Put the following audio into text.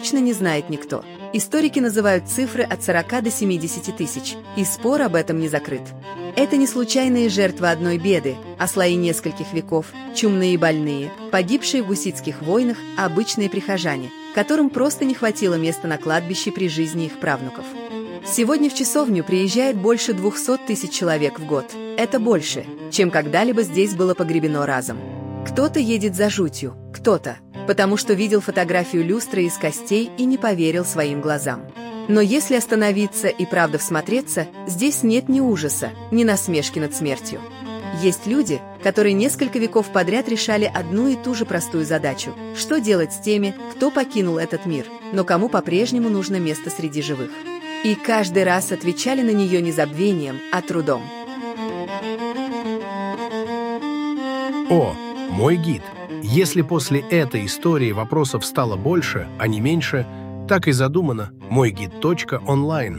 точно не знает никто. Историки называют цифры от 40 до 70 тысяч, и спор об этом не закрыт. Это не случайные жертвы одной беды, а слои нескольких веков, чумные и больные, погибшие в гуситских войнах, а обычные прихожане, которым просто не хватило места на кладбище при жизни их правнуков. Сегодня в часовню приезжает больше 200 тысяч человек в год. Это больше, чем когда-либо здесь было погребено разом. Кто-то едет за жутью, кто-то, потому что видел фотографию люстры из костей и не поверил своим глазам. Но если остановиться и правда всмотреться, здесь нет ни ужаса, ни насмешки над смертью. Есть люди, которые несколько веков подряд решали одну и ту же простую задачу – что делать с теми, кто покинул этот мир, но кому по-прежнему нужно место среди живых. И каждый раз отвечали на нее не забвением, а трудом. О, мой гид! Если после этой истории вопросов стало больше, а не меньше, так и задумано. Мойгид.онлайн.